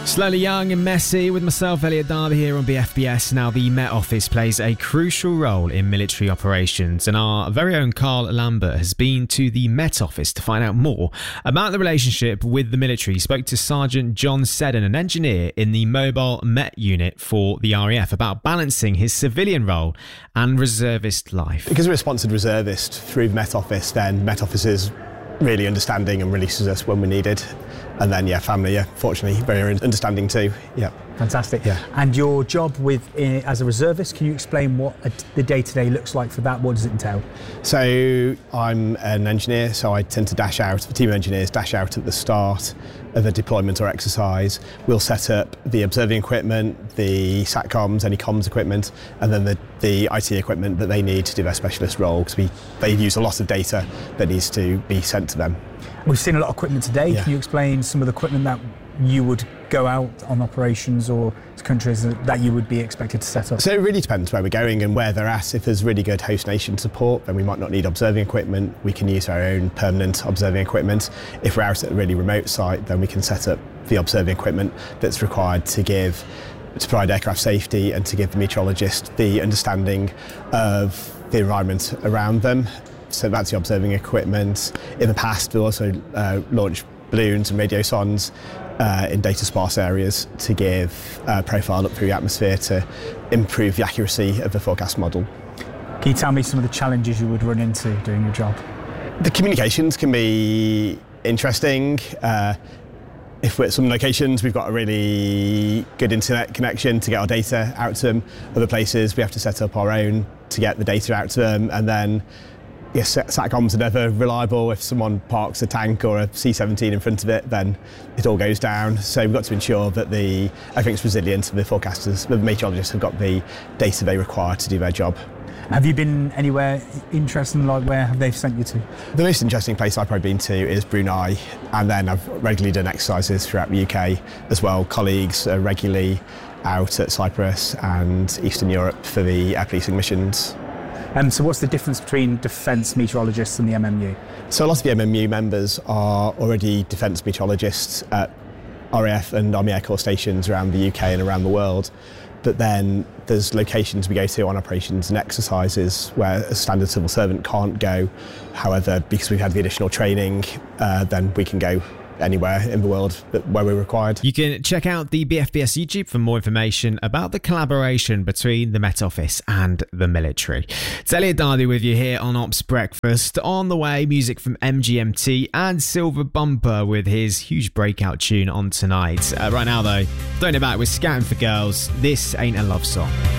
Slowly Young and Messy with myself, Elliot Darby, here on BFBS. Now, the Met Office plays a crucial role in military operations, and our very own Carl Lambert has been to the Met Office to find out more about the relationship with the military. He spoke to Sergeant John Seddon, an engineer in the Mobile Met Unit for the RAF, about balancing his civilian role and reservist life. Because we're a sponsored reservist through the Met Office, then Met Office is really understanding and releases us when we need it. And then, family, fortunately, very understanding too. Yeah. Fantastic. Yeah. And your job as a reservist, can you explain what the day-to-day looks like for that? What does it entail? So I'm an engineer, so I tend to the team of engineers dash out at the start of a deployment or exercise. We'll set up the observing equipment, the SATCOMs, any comms equipment, and then the IT equipment that they need to do their specialist role, because they use a lot of data that needs to be sent to them. We've seen a lot of equipment today. Yeah. Can you explain some of the equipment that you would go out on operations or countries that you would be expected to set up? So it really depends where we're going and where they're at. If there's really good host nation support, then we might not need observing equipment. We can use our own permanent observing equipment. If we're out at a really remote site, then we can set up the observing equipment that's required to provide aircraft safety and to give the meteorologist the understanding of the environment around them. So that's the observing equipment. In the past, we also launched balloons and radiosondes in data sparse areas to give profile up through the atmosphere to improve the accuracy of the forecast model. Can you tell me some of the challenges you would run into doing your job? The communications can be interesting. If we're at some locations, we've got a really good internet connection to get our data out to them. Other places, we have to set up our own to get the data out to them, and then SATCOMs are never reliable. If someone parks a tank or a C-17 in front of it, then it all goes down. So we've got to ensure that everything's resilient and the forecasters, the meteorologists have got the data they require to do their job. Have you been anywhere interesting, like where have they sent you to? The most interesting place I've probably been to is Brunei, and then I've regularly done exercises throughout the UK as well. Colleagues are regularly out at Cyprus and Eastern Europe for the air policing missions. So what's the difference between defence meteorologists and the MMU? So a lot of the MMU members are already defence meteorologists at RAF and Army Air Corps stations around the UK and around the world. But then there's locations we go to on operations and exercises where a standard civil servant can't go. However, because we've had the additional training, then we can go anywhere in the world where we're required. You can check out the BFBS YouTube for more information about the collaboration between the Met Office and the military. It's Elliot Darby with you here on Ops Breakfast. On the way, music from MGMT and Silver Bumper with his huge breakout tune on tonight. Right now though, throwing it back with Scouting for Girls. This Ain't a Love Song.